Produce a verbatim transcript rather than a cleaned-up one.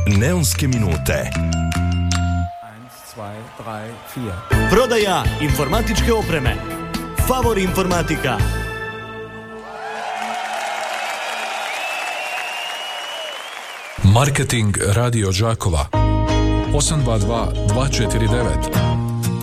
Neonske minute. Prodaja informatičke opreme. Favor informatika. Marketing Radio Đakova osam dva dva dva četiri devet.